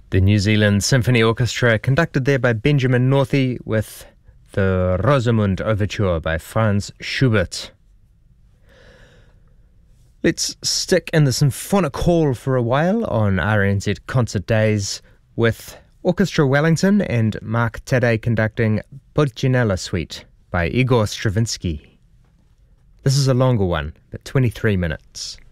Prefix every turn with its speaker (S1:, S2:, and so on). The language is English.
S1: The New Zealand Symphony Orchestra, conducted there by Benjamin Northey, with the Rosamund Overture by Franz Schubert. Let's stick in the symphonic hall for a while on RNZ Concert Days with Orchestra Wellington and Mark Tadei conducting Pulcinella Suite by Igor Stravinsky. This is a longer one, but 23 minutes.